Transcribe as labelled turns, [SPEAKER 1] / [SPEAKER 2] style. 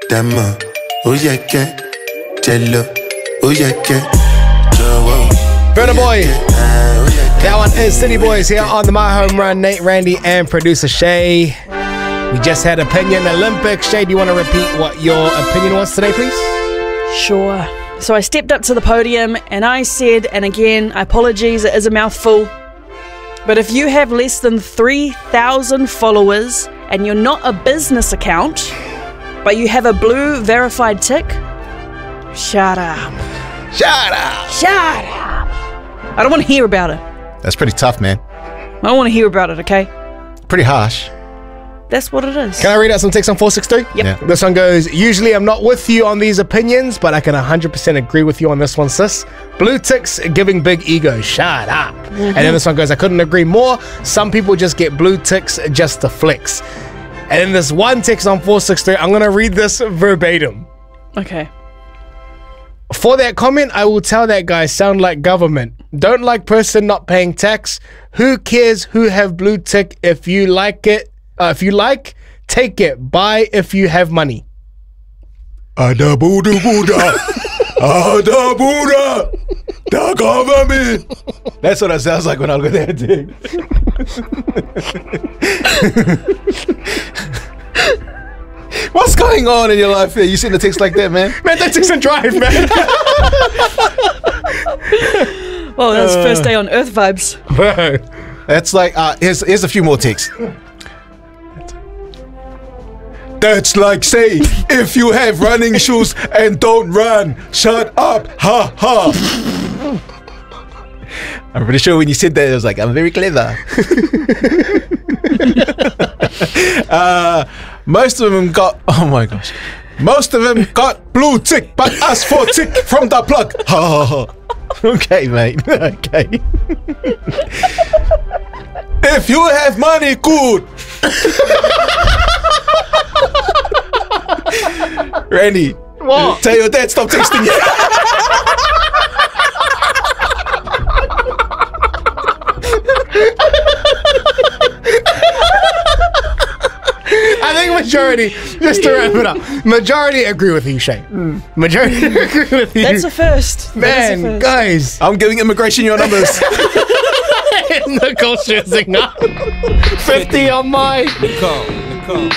[SPEAKER 1] Dama, Oyeke, Jello, Oyeke,
[SPEAKER 2] Burna Boy. That one is City Boys here on the My Home Run. Nate, Randy, and producer Shay. We just had Opinion Olympics. Shay, do you want to repeat what your opinion was today, please?
[SPEAKER 3] Sure. So I stepped up to the podium and I said, and again, apologies, it is a mouthful, but if you have less than 3,000 followers and you're not a business account, but you have a blue verified tick, shut up.
[SPEAKER 2] Shut up.
[SPEAKER 3] Shut up. I don't want to hear about it.
[SPEAKER 4] That's pretty tough, man.
[SPEAKER 3] I don't want to hear about it, okay?
[SPEAKER 4] Pretty harsh.
[SPEAKER 3] That's what it is.
[SPEAKER 2] Can I read out some text on 463?
[SPEAKER 3] Yep.
[SPEAKER 4] Yeah.
[SPEAKER 2] This one goes, usually I'm not with you on these opinions, but I can 100% agree with you on this one, sis. Blue ticks giving big ego. Shut up. And then this one goes, I couldn't agree more. Some people just get blue ticks just to flex. And then this one text on 463, I'm going to read this verbatim.
[SPEAKER 3] Okay.
[SPEAKER 2] For that comment, I will tell that guy sound like government. Don't like person not paying tax. Who cares who have blue tick? If you like it, take it. Buy if you have money.
[SPEAKER 1] Ada Buddha Buddha, Ada Buddha, the government.
[SPEAKER 4] That's what it sounds like when I look at that thing. What's going on in your life here? You send the text like that, man?
[SPEAKER 2] Man, that takes a drive, man.
[SPEAKER 3] Well, that's first day on Earth vibes.
[SPEAKER 4] That's like, here's a few more texts.
[SPEAKER 1] That's like say, if you have running shoes and don't run, shut up, ha ha.
[SPEAKER 4] I'm pretty sure when you said that, it was like, I'm very clever. Most of them got, oh my gosh. Most of them got blue tick, but us for tick from the plug. Ha ha ha. Okay, mate. Okay.
[SPEAKER 1] If you have money, good.
[SPEAKER 4] Randy,
[SPEAKER 2] What?
[SPEAKER 4] tell your dad stop texting you.
[SPEAKER 2] I think majority, just to wrap it up, majority agree with you, Shay. Majority agree with you.
[SPEAKER 3] That's a first. That is a
[SPEAKER 2] Man,
[SPEAKER 3] first.
[SPEAKER 2] guys.
[SPEAKER 4] I'm giving immigration your numbers.
[SPEAKER 2] Nicole Scherzinger. 50 on mine.
[SPEAKER 5] Nicole.